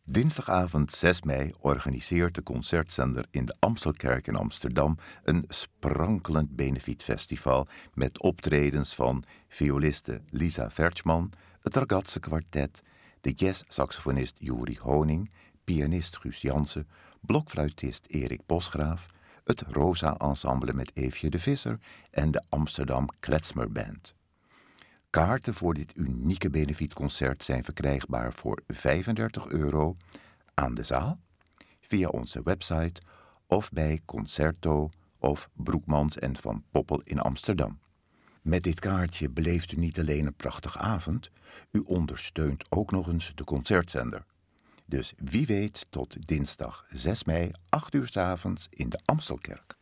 Dinsdagavond 6 mei organiseert de concertzender in de Amstelkerk in Amsterdam een sprankelend benefietfestival met optredens van violiste Lisa Vertjman, het Ragazze Kwartet, de jazzsaxofonist Juri Honing, pianist Guus Jansen, blokfluitist Erik Bosgraaf, het Rosa Ensemble met Eefje de Visser en de Amsterdam Klezmer Band. Kaarten voor dit unieke benefietconcert zijn verkrijgbaar voor €35 aan de zaal, via onze website of bij Concerto of Broekmans en Van Poppel in Amsterdam. Met dit kaartje beleeft u niet alleen een prachtige avond, u ondersteunt ook nog eens de concertzender. Dus wie weet tot dinsdag 6 mei, 8 uur 's avonds in de Amstelkerk.